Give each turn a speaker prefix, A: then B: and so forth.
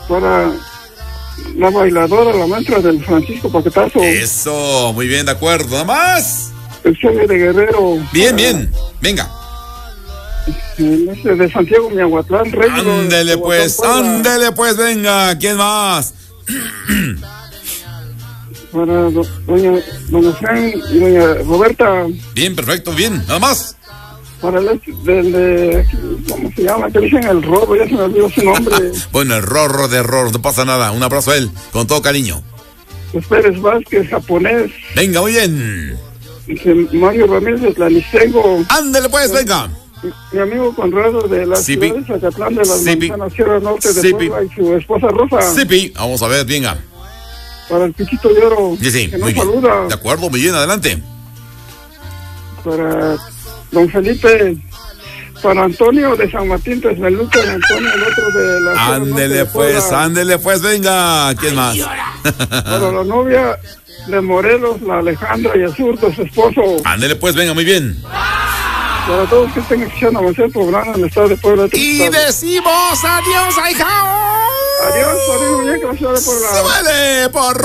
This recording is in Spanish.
A: para la bailadora, la maestra del Francisco Paquetazo.
B: Eso, muy bien, de acuerdo. Nada más.
A: El Cheve de Guerrero.
B: Bien, bien. Venga.
A: De Santiago Miahuatlán, Régido.
B: Ándele pues, venga. ¿Quién más?
A: Para doña Fran y doña Roberta.
B: Bien, perfecto, bien. Nada más.
A: Para el ¿cómo se llama? Que dicen el Rorro, ya se me olvidó su nombre.
B: Bueno, el Rorro de Rorro, no pasa nada. Un abrazo a él, con todo cariño.
A: Pues Pérez Vázquez, japonés.
B: Venga, muy bien.
A: Mario Ramírez de Tlanistengo.
B: Ándele pues, venga.
A: Mi amigo Conrado de la ciudad de Zacatlán de las Manzanas, Sierra Norte de Puebla, y su esposa Rosa.
B: Sipi, vamos a ver, venga.
A: Para el Pichito Lloro,
B: sí,
A: que nos saluda.
B: De acuerdo, muy bien, adelante.
A: Para don Felipe, para Antonio de San Martín, Tesmeluca, de Antonio, el otro de la...
B: Ándele pues, venga. ¿Quién más?
A: Para la novia de Morelos, la Alejandra, y el Zurdo, su esposo.
B: Ándele pues, venga, muy bien.
A: Para todos que estén escuchando avanzar el programa en el estado de Puebla.
B: Y decimos adiós, ahijao.
A: Adiós, muñeca, la ciudad de Puebla.
B: ¡Súbele, por